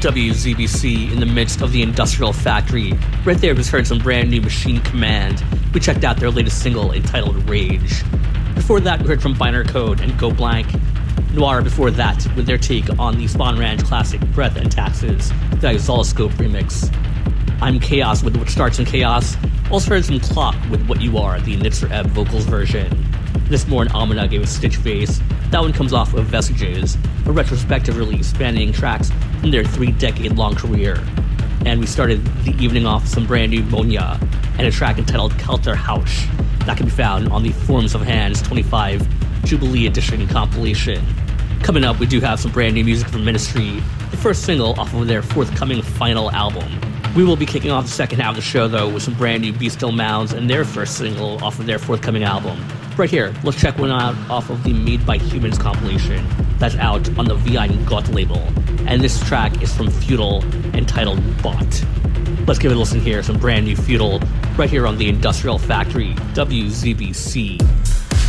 WZBC in the midst of the industrial factory. Right there, we just heard some brand new Machine Command. We checked out their latest single entitled Rage. Before that, we heard from Binary Code and Go Blank. Noir before that, with their take on the Spawn Ranch classic Breath and Taxes, the Isoloscope remix. I'm Chaos with What Starts in Chaos. Also heard some Clock with What You Are, the Nitzer Ebb vocals version. This more an Amina gave a Stitch Face. That one comes off of Vestiges, a retrospective release spanning tracks from their 3-decade-long career. And we started the evening off with some brand new Monya and a track entitled Kelter Hausch. That can be found on the Forms of Hands 25 Jubilee Edition compilation. Coming up, we do have some brand new music from Ministry, the first single off of their forthcoming final album. We will be kicking off the second half of the show, though, with some brand new Be Still Mounds and their first single off of their forthcoming album. Right here, let's check one out off of the Made by Humans compilation that's out on the VI Gott label. And this track is from Feudal, entitled Bot. Let's give it a listen here, some brand new Feudal, right here on the Industrial Factory, WZBC.